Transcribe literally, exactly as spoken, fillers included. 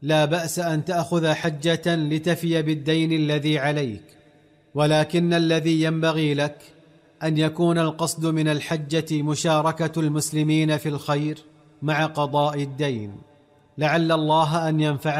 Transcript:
لا بأس أن تأخذ حجة لتفي بالدين الذي عليك، ولكن الذي ينبغي لك أن يكون القصد من الحجة مشاركة المسلمين في الخير مع قضاء الدين، لعل الله أن ينفع